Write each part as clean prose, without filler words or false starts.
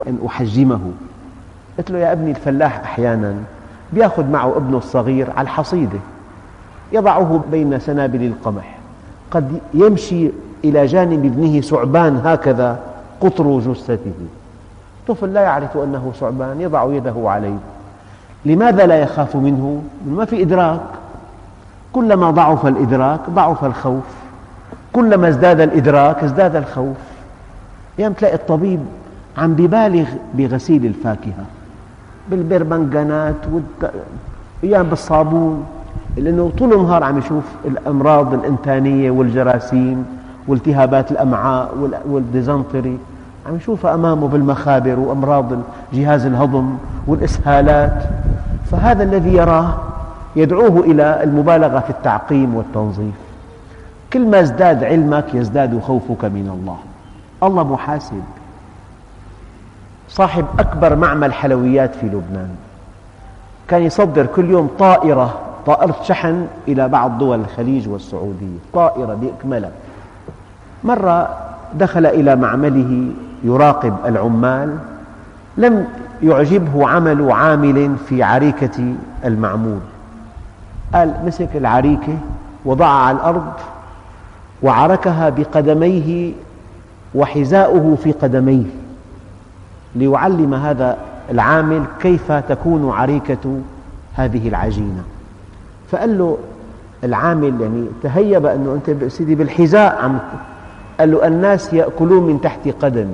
أن أحجمه. قلت له يا ابني الفلاح أحيانا يأخذ معه ابنه الصغير على الحصيدة، يضعه بين سنابل القمح، قد يمشي إلى جانب ابنه ثعبان هكذا قطر جثته، طفل لا يعرف أنه ثعبان يضع يده عليه. لماذا لا يخاف منه؟ ما في إدراك. كلما ضعف الإدراك ضعف الخوف، كلما ازداد الإدراك ازداد الخوف. أيام تلاقي الطبيب عم ببالغ بغسيل الفاكهة بالبرمنجانات أيام بالصابون، لأنه طول النهار عم يشوف الأمراض الإنتانية والجراثيم والتهابات الأمعاء والديزنتري، عم يشوفها أمامه بالمخابر وأمراض جهاز الهضم والإسهالات. فهذا الذي يراه يدعوه إلى المبالغة في التعقيم والتنظيف. كل ما ازداد علمك يزداد خوفك من الله. الله محاسب. صاحب أكبر معمل حلويات في لبنان كان يصدر كل يوم طائرة شحن إلى بعض دول الخليج والسعودية، طائرة بأكملها. مرة دخل إلى معمله يراقب العمال، لم يعجبه عمل عامل في عريكة المعمول، قال مسك العريكة وضعها على الأرض وعركها بقدميه وحذاؤه في قدميه ليعلم هذا العامل كيف تكون عريكة هذه العجينة. فقال له العامل يعني تهيب أنه أنت سيدي بالحذاء قال له الناس يأكلون من تحت قدمي.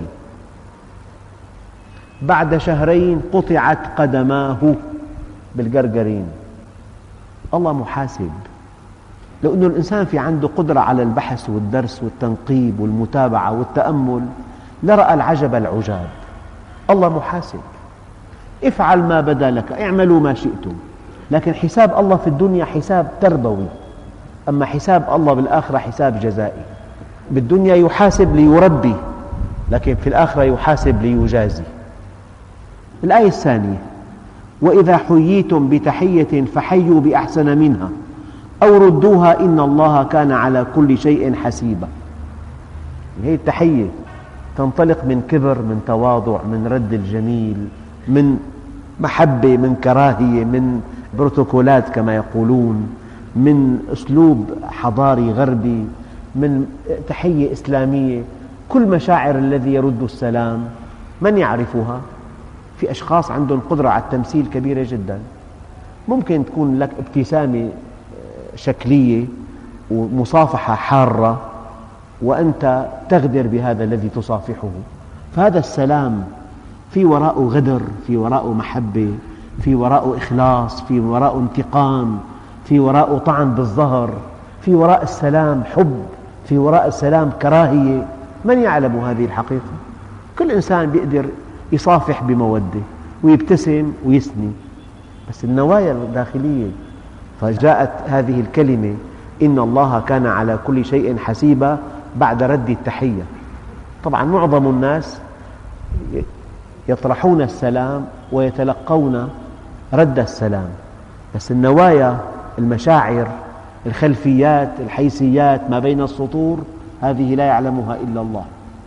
بعد شهرين قطعت قدماه بالجرجرين. الله محاسب. لو أن الإنسان في عنده قدرة على البحث والدرس والتنقيب والمتابعة والتأمل لرأى العجب العجاب. الله محاسب. افعل ما بدا لك، اعملوا ما شئتم، لكن حساب الله في الدنيا حساب تربوي، أما حساب الله بالآخرة حساب جزائي. بالدنيا يحاسب ليربي، لكن في الآخرة يحاسب ليجازي. الآية الثانية: وإذا حييتم بتحية فحيوا بأحسن منها أو ردوها إن الله كان على كل شيء حسيبا. هذه التحية تنطلق من كبر، من تواضع، من رد الجميل، من محبة، من كراهية، من بروتوكولات كما يقولون، من أسلوب حضاري غربي، من تحية إسلامية. كل مشاعر الذي يرد السلام من يعرفها؟ في أشخاص عندهم قدرة على التمثيل كبيرة جدا. ممكن تكون لك ابتسامة شكلية ومصافحة حارة وأنت تغدر بهذا الذي تصافحه. فهذا السلام في وراءه غدر، في وراءه محبة، في وراءه إخلاص، في وراءه انتقام، في وراءه طعن بالظهر، في وراء السلام حب، في وراء السلام كراهية. من يعلم هذه الحقيقة؟ كل إنسان بيقدر يصافح بمودة ويبتسم ويثني، بس النوايا الداخلية. فجاءت هذه الكلمة إن الله كان على كل شيء حسيبا بعد رد التحية. طبعا معظم الناس يطرحون السلام ويتلقون رد السلام، بس النوايا، المشاعر، الخلفيات، الحيثيات، ما بين السطور، هذه لا يعلمها إلا الله.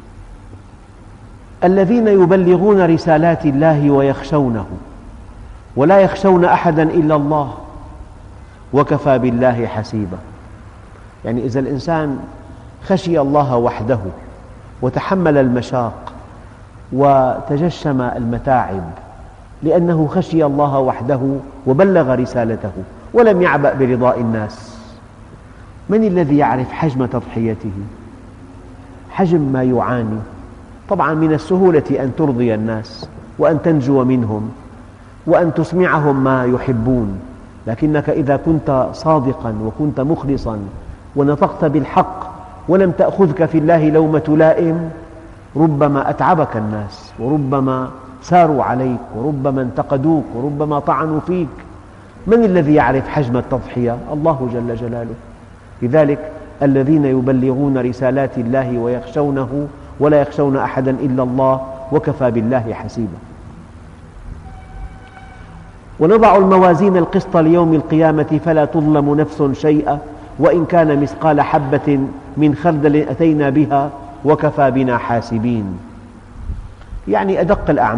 الذين يبلغون رسالات الله ويخشونه ولا يخشون أحدا إلا الله وكفى بالله حسيبا. يعني إذا الإنسان خشي الله وحده وتحمل المشاق وتجشم المتاعب لأنه خشي الله وحده وبلغ رسالته ولم يعبأ برضاء الناس، من الذي يعرف حجم تضحيته، حجم ما يعاني؟ طبعا من السهولة أن ترضي الناس وأن تنجو منهم وأن تسمعهم ما يحبون، لكنك إذا كنت صادقا وكنت مخلصا ونطقت بالحق ولم تأخذك في الله لومة لائم، ربما أتعبك الناس وربما ساروا عليك وربما انتقدوك وربما طعنوا فيك. من الذي يعرف حجم التضحية؟ الله جل جلاله. لذلك الذين يبلغون رسالات الله ويخشونه ولا يخشون أحدا إلا الله وكفى بالله حسيبا. ونضع الموازين القسط ليوم القيامة فلا تظلم نفس شيئا وإن كان مثقال حبة من خردل أتينا بها وكفى بنا حاسبين. يعني أدق الأعمال.